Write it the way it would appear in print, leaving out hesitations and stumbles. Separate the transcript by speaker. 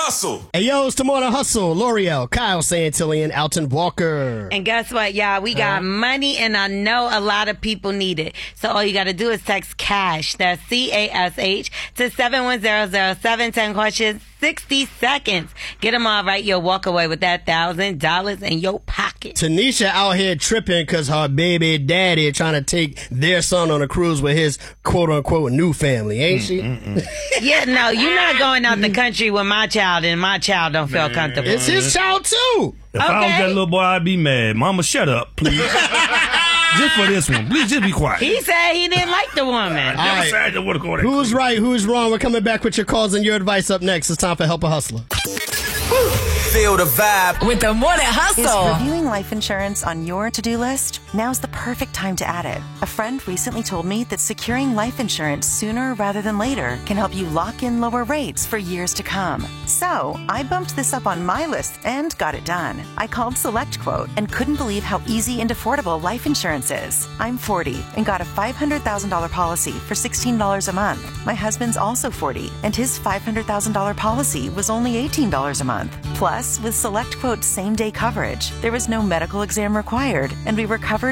Speaker 1: Hustle.
Speaker 2: Hey, yo, it's the Morning Hustle. L'Oreal, Kyle Santillian, Alton Walker.
Speaker 3: And guess what, y'all? We got money, and I know a lot of people need it. So all you got to do is text CASH, that's CASH, to 71007. 10 questions, 60 seconds. Get them all right. You'll walk away with that $1,000 in your pocket.
Speaker 2: Tanisha out here tripping because her baby daddy trying to take their son on a cruise with his quote-unquote new family, ain't she?
Speaker 3: Yeah, no, you're not going out the country with my child, and my child don't feel comfortable.
Speaker 2: It's his child, too.
Speaker 4: If I was that little boy, I'd be mad. Mama, shut up, please. Just for this one. Please, just be quiet.
Speaker 3: He said he didn't like the woman.
Speaker 2: Who's right? Who's wrong? We're coming back with your calls and your advice up next. It's time for Help a Hustler.
Speaker 1: Feel the vibe
Speaker 5: with the Morning Hustle.
Speaker 6: Is reviewing life insurance on your to-do list? Now's the perfect time to add it. A friend recently told me that securing life insurance sooner rather than later can help you lock in lower rates for years to come. So I bumped this up on my list and got it done. I called SelectQuote and couldn't believe how easy and affordable life insurance is. I'm 40 and got a $500,000 policy for $16 a month. My husband's also 40 and his $500,000 policy was only $18 a month. Plus, with SelectQuote's same-day coverage, there was no medical exam required, and we were covered